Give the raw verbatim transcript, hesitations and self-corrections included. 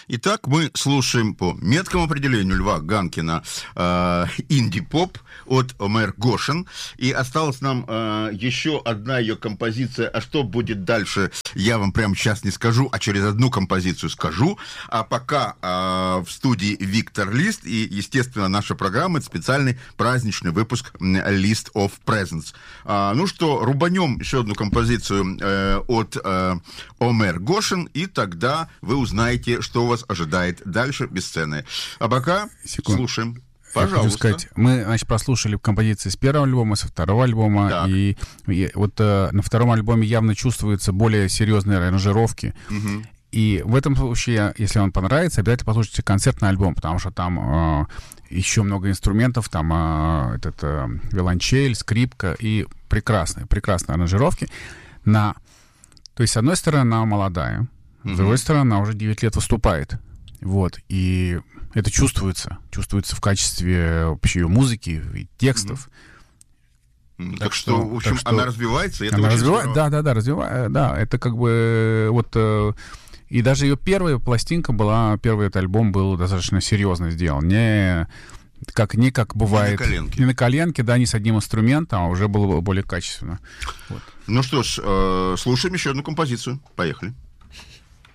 Итак, мы слушаем по меткому определению Льва Ганкина э, инди-поп от Омер Гошин. И осталась нам э, еще одна ее композиция. А что будет дальше, я вам прямо сейчас не скажу, а через одну композицию скажу. А пока э, в студии Виктор Лист и, естественно, наша программа — это специальный праздничный выпуск List of Presents. А, ну что, рубанем еще одну композицию э, от э, Омер Гошин, и тогда вы узнаете, что у вас ожидает дальше без сцены. А пока Секунд. слушаем. Пожалуйста. Я хочу сказать, мы, значит, прослушали композиции с первого альбома, со второго альбома, и, и вот э, на втором альбоме явно чувствуются более серьезные аранжировки. Угу. И в этом случае, если вам понравится, обязательно послушайте концертный альбом, потому что там э, еще много инструментов, там э, этот э, виолончель, скрипка и прекрасные, прекрасные аранжировки. На... То есть, с одной стороны, она молодая, с другой стороны, она уже девять лет выступает. Вот. И это чувствуется. Чувствуется в качестве вообще ее музыки и текстов. Mm-hmm. Так, так что, что, в общем, так что она развивается. И это она развивается, да, да, да, развивается. Да, это как бы вот... И даже ее первая пластинка была, первый этот альбом был достаточно серьезно сделан. Не как, не как бывает... Не на коленке. Не на коленке, да, не с одним инструментом, а уже было более качественно. Вот. Ну что ж, э, слушаем еще одну композицию. Поехали.